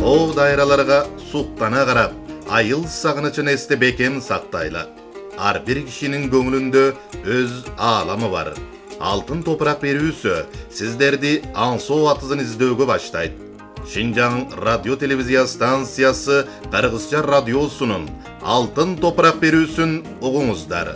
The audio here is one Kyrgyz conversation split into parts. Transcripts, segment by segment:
О дайраларга суктана карап, айыл сагынычын эсте бекем сактайлы. Ар бир кишинин көңүлүндө өз ааламы бар. Алтын топурак берүүсү сиздерди аңсоо атызын издөөгө баштайт. Шинжаң радио телевизия станциясы Кыргызча радиосунун Алтын топурак берүүсүн угуңуздар.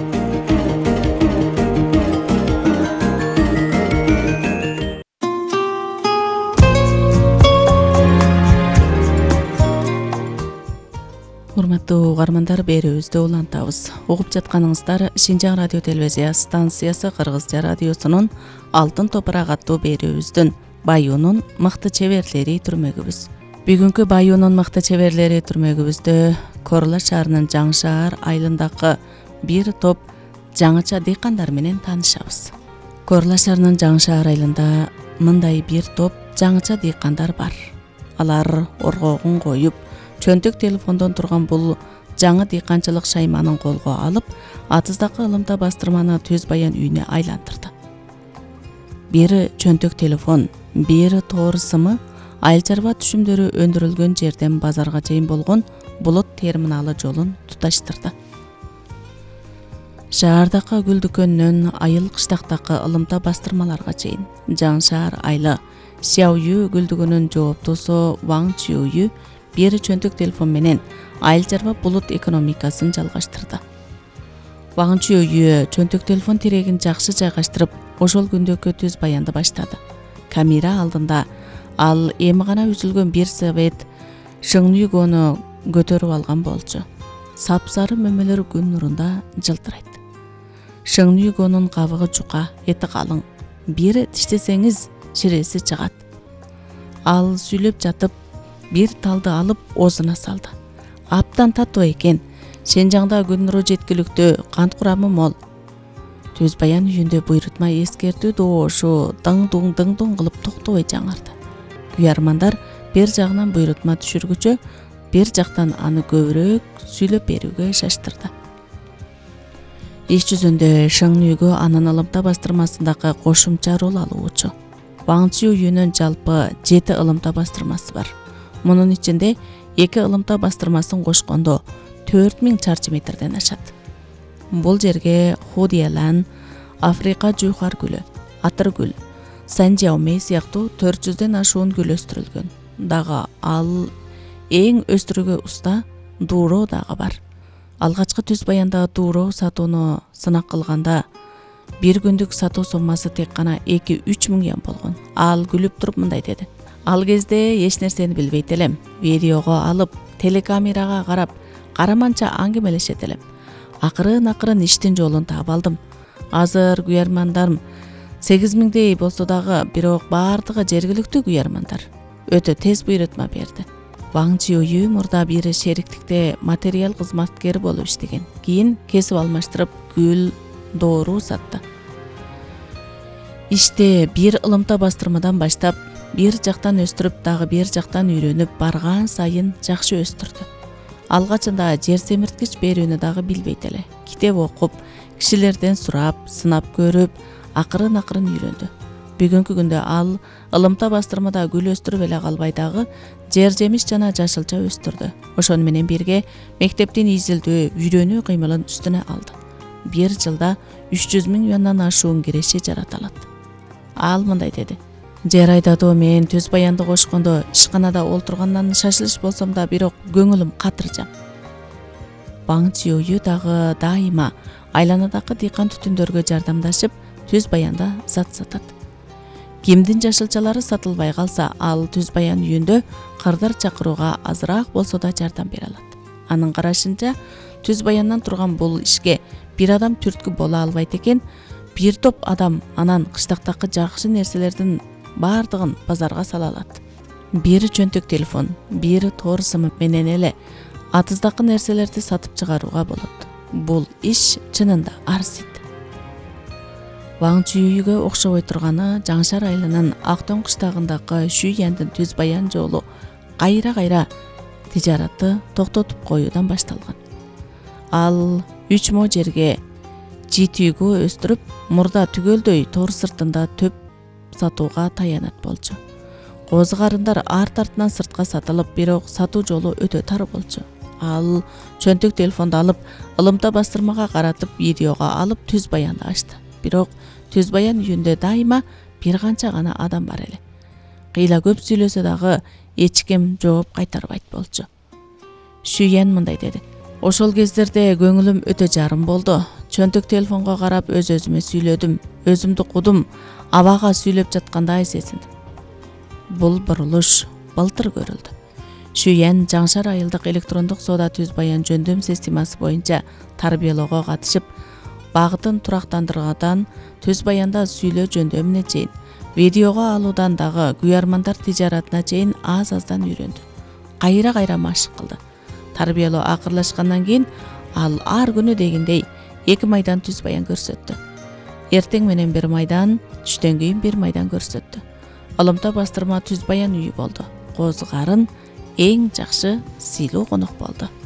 Урматтуу угармандар, берүүбүздү улантабыз. Угуп жатканыңыздар Шинжаң радио телевизия станциясы Кыргызча радиосунун Алтын топурак аттуу берүүбүздүн Баюунун мыкты чеберлери түрмөгүбүз. Бүгүнкү Баюунун мыкты чеберлери түрмөгүбүздө Корла шаарынын Жаң шаар айылындагы бир топ жаңыча дыйкандар менен таанышабыз. Корла шаарынын Жаң шаар айылында мындай бир топ жаңыча дыйкандар бар. Алар оргогун коюп, чөнтөк телефондон турган бул жаңы дыйканчылык шайманын колго алып, атыздагы ылымта бастырманы Төз Баян үйүнө айлантырды. Бир чөнтөк телефон, бир тоор сымы, айыл чарба түшүмдөрү өндүрүлгөн жерден базарга чейин болгон булут терминалы жолун туташтырды. Шаардагы гүл дүкөнүнөн айыл кыштактагы ылымта бастырмаларга чейин Жаң шаар айылы Сяою гүл дүкөнүнүн жооптусу Ваң Чүйүү бир чөнтөк телефон менен айыл чарба булут экономикасын жалгаштырды. Ваң Чүйүү чөнтөк телефон тирегин жакшы жайгаштырып, ошол күндөгү Төз Баянды баштады. Камера алдында ал эми гана үзүлгөн бир совет шыңнүйгөнү көтөрүп алган болчу. Сапсары мөмөлөр күн нурунда жылтырайт. Шыңнүйгөнүн кабыгы жука, эти калың. Бир тиштесеңиз ширеси чыгат. Ал сүйлөп жатып, бир талды алып оозуна салды. Аптан татуу экен. Шинжаңда күн нуру жеткиликтүү, кант курамы мол. Төз Баян үйүндө буйрутма эскертүү доошу дың-дуң кылып токтобой жаңырды. Күйармандар бир жагынан буйрутма түшүргүчө, бир жактан аны көбүрөөк сүйлөп берүүгө шаштырды. Иш жүзүндө Шыңнүйгө анын ылымта бастырмасындагы кошумча рол алуучу. Ваң Чүйүүнүн жалпы 7 ылымта бастырмасы бар. Мунун ичинде 2 ылымта бастырмасын кошкондо 4000 чарчы метрден ашат. Бул жерге Худиялан, Африка жуухар гүлү, атыр гүл, Санжауме сыяктуу 400ден ашуун гүл өстүрүлгөн. Дагы ал эң өстүрүүгө уста дууроо дагы бар. Алгачкы Төз Баянда дууроо сатууну сынак кылганда бир күндүк сатуу суммасы тек гана 2-3 миң yen болгон. Ал күлүп туруп мындай деди: "Ал кезде эч нерсени билбейт элем. Видеого алып, телекамерага карап, караманча аңгемелешет элем. Акырын иштин жолун таап алдым. Азыр күйармандарым 8000дей болсо дагы, бирок баардыгы жергиликтүү күйармандар. Өтө тез буйрутма берди." Ваң Чүйүү мурда бир шериктикте материал кызматкери болуп иштеген. Кийин кесип алмаштырып гүл, доору сатты. Иште бир ылымта бастырмадан баштап, бир жактан өстүрүп, дагы бир жактан үйрөнүп барган сайын жакшы өстүрдү. Алгачында жер семирткич берүүнү дагы билбейт эле. Китеп окуп, кишилерден сурап, сынап көрүп, акырын үйрөндү. Бүгүнкү күндө ал ылымта бастырмада гүл өстүрүп эле калбай дагы жер жемиш жана жашылча өстүрдү. Ошону менен бирге мектептин изилдөө, үйрөнүү кыймылын үстүнө алды. Бир жылда 300 миң юандан ашуун киреши жараталат. Ал мындай деди: "Жер айдатуу мен Төз Баянды кошкондо ишканада олтургандан шашылыш болсом да, бирок көңүлүм катыржам." Ваң Чүйүү дагы дайыма айланадагы дыйкан түтүндөргө жардамдашып, Төз Баянда зат сатат. Кимдин жашылчалары сатылбай калса, ал Төз Баян үйүндө кырдар чакырууга азыраак болсо да жардам бере алат. Анын карашынча, Төз Баяндан турган бул ишке бир адам түрткү боло албайт экен. Бир топ адам анан кыштактагы жакшы нерселердин баардыгын базарга сала алат. Бир чөнтөк телефон, бир тоор сымы менен эле атыздагы нерселерди сатып чыгарууга болот. Бул иш чынында арзит. Ваң Чүйүүгө окшобой турганы Жаң шаар айылынын Актөң кыштагындагы Шүйяндын Төз Баян жолу кайра тижаратты токтотуп коюудан башталган. Ал 3 мо жерге житүүгө өстүрүп, мурда түгөлдөй тоор сыртында төп сатууга таянат болчу. Козу карындар арт артынан сыртка сатылып, бирок сатуу жолу өтө тар болчу. Ал чөнтөк телефонду алып, ылымта бастырмага каратып видеого алып түз баянды ачты. Бирок түз баян үйүндө дайыма бир канча гана адам бар эле. Кыйла көп сүйлөсө дагы эч ким жооп кайтарбайт болчу. Шүйен мындай деди: "Ошол кездерде көңүлүм өтө жарым болду. Чөнтөк телефонго карап өз-өзүмө сүйлөдүм, өзүмдү кудум, абага сүйлөп жаткандай сезиндим." Бул бурулуш былтыр көрүлдү. Шүйен Жаңшар айылдык электрондук соода түз баян жөндөм системасы боюнча тарбиялоого катышып, багытын турактандыргадан түз баянда сүйлөө жөндөмүнө чейин, видеого алуудан дагы күйармандар тижаратына чейин аз-аздан үйрөндү. Кайра машык кылды. Тарбиялоо акырлашкандан кийин ал ар күнү дегендей 2 майдан түз баян көрсөттү. Эртең менен 1 майдан, түштөн кийин 1 майдан көрсөттү. Ылымта бастырма түз баян үйү болду. Козу карын эң жакшы сыйлуу конок болду.